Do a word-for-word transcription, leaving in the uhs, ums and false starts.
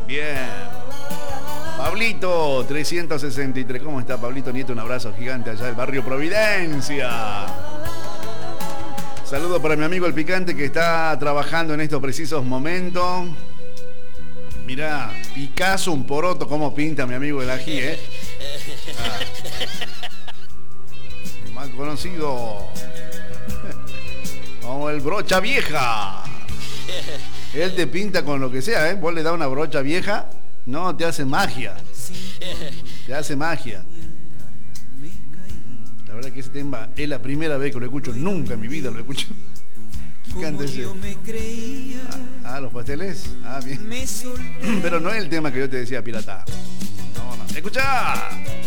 Bien. Pablito trescientos sesenta y tres. ¿Cómo está, Pablito Nieto? Un abrazo gigante allá del barrio Providencia. Saludo para mi amigo el Picante que está trabajando en estos precisos momentos. Mirá, Picasso, un poroto, cómo pinta mi amigo el ají, ¿eh? Ah. Más conocido como el brocha vieja. Él te pinta con lo que sea, ¿eh? Vos le das una brocha vieja, no, te hace magia. Te hace magia. La verdad que ese tema es la primera vez que lo escucho, nunca en mi vida lo escucho. ¿Qué canta ese? Ah, ah, los pasteles. Ah, bien. Pero no es el tema que yo te decía, pirata. No, no. ¡Escuchá!